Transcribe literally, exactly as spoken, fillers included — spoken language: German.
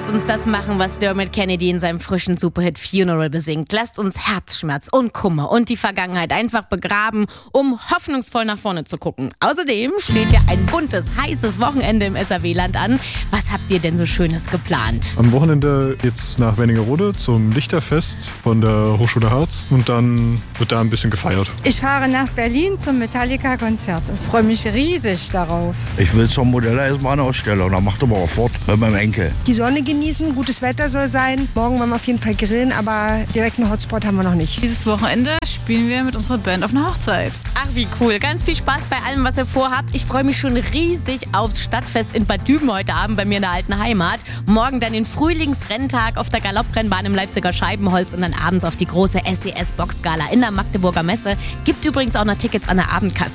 Lasst uns das machen, was Dermot Kennedy in seinem frischen Superhit Funeral besingt. Lasst uns Herzschmerz und Kummer und die Vergangenheit einfach begraben, um hoffnungsvoll nach vorne zu gucken. Außerdem steht ja ein buntes, heißes Wochenende im S R W-Land an. Was habt ihr denn so Schönes geplant? Am Wochenende geht's nach Wernigerode zum Lichterfest von der Hochschule Harz und dann wird da ein bisschen gefeiert. Ich fahre nach Berlin zum Metallica-Konzert und freue mich riesig darauf. Ich will zur Modelleisenbahnausstellung, da macht aber auch fort mit meinem Enkel. Die Sonne genießen, gutes Wetter soll sein. Morgen wollen wir auf jeden Fall grillen, aber direkt einen Hotspot haben wir noch nicht. Dieses Wochenende spielen wir mit unserer Band auf einer Hochzeit. Ach, wie cool. Ganz viel Spaß bei allem, was ihr vorhabt. Ich freue mich schon riesig aufs Stadtfest in Bad Düben heute Abend bei mir in der alten Heimat. Morgen dann den Frühlingsrenntag auf der Galopprennbahn im Leipziger Scheibenholz und dann abends auf die große S E S-Boxgala in der Magdeburger Messe. Gibt übrigens auch noch Tickets an der Abendkasse.